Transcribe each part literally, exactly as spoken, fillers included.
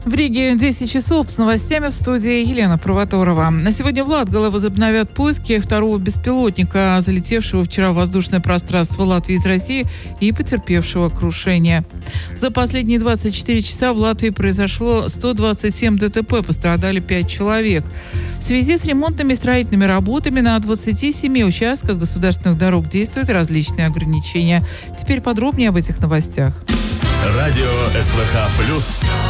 В Риге десять часов с новостями в студии Елена Провоторова. На сегодня в Латгале возобновят поиски второго беспилотника, залетевшего вчера в воздушное пространство Латвии из России и потерпевшего крушение. За последние двадцать четыре часа в Латвии произошло сто двадцать семь ДТП, пострадали пять человек. В связи с ремонтными и строительными работами на двадцати семи участках государственных дорог действуют различные ограничения. Теперь подробнее об этих новостях. Радио СВХ плюс.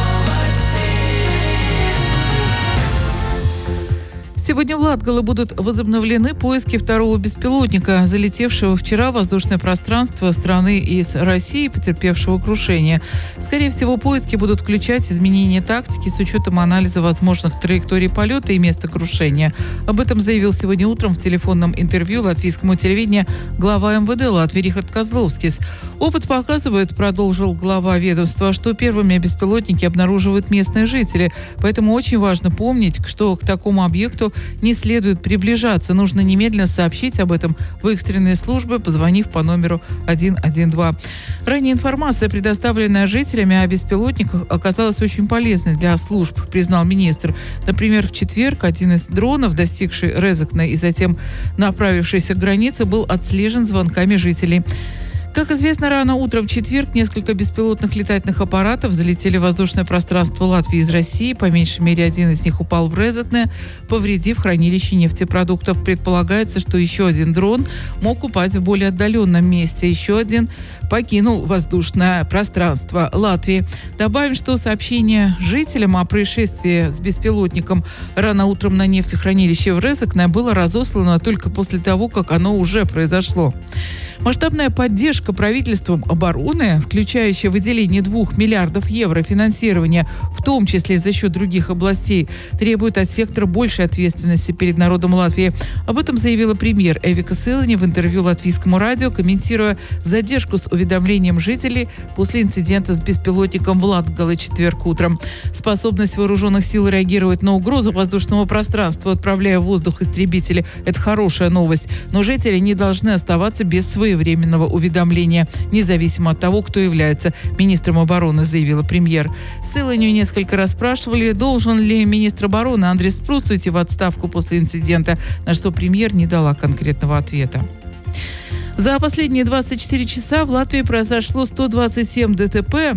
Сегодня в Латгале будут возобновлены поиски второго беспилотника, залетевшего вчера в воздушное пространство страны из России, потерпевшего крушение. Скорее всего, поиски будут включать изменение тактики с учетом анализа возможных траекторий полета и места крушения. Об этом заявил сегодня утром в телефонном интервью латвийскому телевидению глава МВД Латвии Рихард Козловскис. Опыт показывает, продолжил глава ведомства, что первыми беспилотники обнаруживают местные жители. Поэтому очень важно помнить, что к такому объекту не следует приближаться. Нужно немедленно сообщить об этом в экстренные службы, позвонив по номеру один один два. Ранее информация, предоставленная жителями о беспилотниках, оказалась очень полезной для служб, признал министр. Например, в четверг один из дронов, достигший Резекне и затем направившийся к границе, был отслежен звонками жителей. Как известно, рано утром в четверг несколько беспилотных летательных аппаратов залетели в воздушное пространство Латвии из России. По меньшей мере, один из них упал в Резекне, повредив хранилище нефтепродуктов. Предполагается, что еще один дрон мог упасть в более отдаленном месте. Еще один покинул воздушное пространство Латвии. Добавим, что сообщение жителям о происшествии с беспилотником рано утром на нефтехранилище в Резекне было разослано только после того, как оно уже произошло. Масштабная поддержка правительством обороны, включающая выделение двух миллиардов евро финансирования, в том числе за счет других областей, требует от сектора большей ответственности перед народом Латвии. Об этом заявила премьер Эвика Силани в интервью латвийскому радио, комментируя задержку с уведомлением жителей после инцидента с беспилотником в Латгале четверг утром. Способность вооруженных сил реагировать на угрозу воздушного пространства, отправляя в воздух истребители – это хорошая новость. Но жители не должны оставаться без своего временного уведомления, независимо от того, кто является министром обороны, заявила премьер. Силанию несколько раз спрашивали, должен ли министр обороны Андрис Спрус уйти в отставку после инцидента, на что премьер не дала конкретного ответа. За последние двадцать четыре часа в Латвии произошло сто двадцать семь ДТП,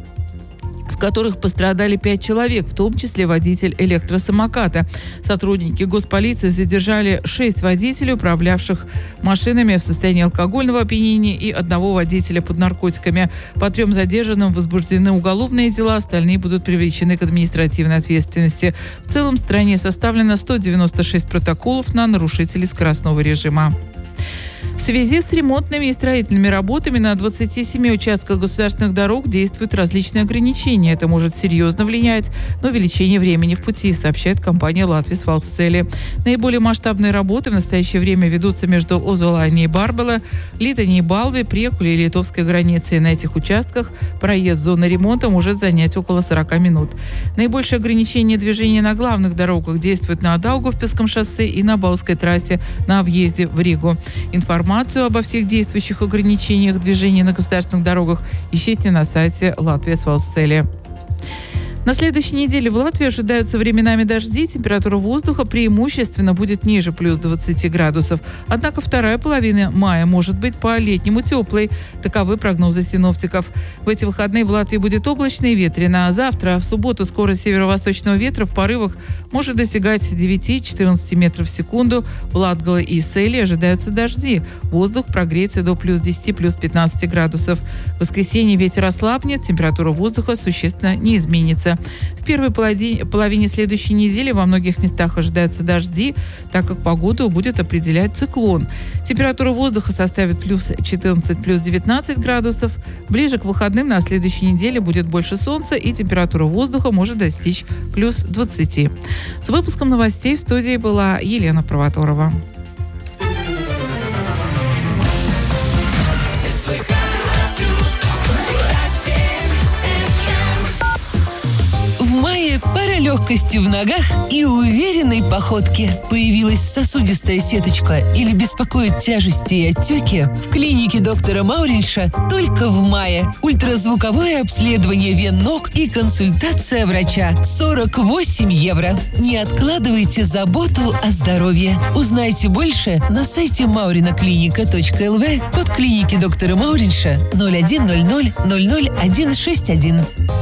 в которых пострадали пять человек, в том числе водитель электросамоката. Сотрудники госполиции задержали шесть водителей, управлявших машинами в состоянии алкогольного опьянения, и одного водителя под наркотиками. По трем задержанным возбуждены уголовные дела, остальные будут привлечены к административной ответственности. В целом в стране составлено сто девяносто шесть протоколов на нарушителей скоростного режима. В связи с ремонтными и строительными работами на двадцати семи участках государственных дорог действуют различные ограничения. Это может серьезно влиять на увеличение времени в пути, сообщает компания «Латвijas Valsts-ceļi». Наиболее масштабные работы в настоящее время ведутся между Озолани и Барбела, Литани и Балви, Прекуле и литовской границей. На этих участках проезд зоны ремонта может занять около сорока минут. Наибольшее ограничение движения на главных дорогах действует на Даугавпилском шоссе и на Бауской трассе на въезде в Ригу. Информацию обо всех действующих ограничениях движения на государственных дорогах ищите на сайте «Латвijas Valsts-ceļi». На следующей неделе в Латвии ожидаются временами дожди, температура воздуха преимущественно будет ниже плюс двадцати градусов. Однако вторая половина мая может быть по-летнему теплой. Таковы прогнозы синоптиков. В эти выходные в Латвии будет облачно и ветрено. А завтра, в субботу, скорость северо-восточного ветра в порывах может достигать девяти-четырнадцати метров в секунду. В Латгале и Селе ожидаются дожди. Воздух прогреется до плюс десяти, плюс пятнадцати градусов. В воскресенье ветер ослабнет, температура воздуха существенно не изменится. В первой половине следующей недели во многих местах ожидаются дожди, так как погоду будет определять циклон. Температура воздуха составит плюс четырнадцать, плюс девятнадцать градусов. Ближе к выходным на следующей неделе будет больше солнца, и температура воздуха может достичь плюс двадцати. С выпуском новостей в студии была Елена Провоторова. В мае параллельно легкости в ногах и уверенной походке. Появилась сосудистая сеточка или беспокоит тяжести и отеки? В клинике доктора Мауринша только в мае. Ультразвуковое обследование вен ног и консультация врача. сорок восемь евро. Не откладывайте заботу о здоровье. Узнайте больше на сайте maurinaклиника точка эл ви, код клиники доктора Мауринша ноль один ноль ноль ноль ноль один шесть один.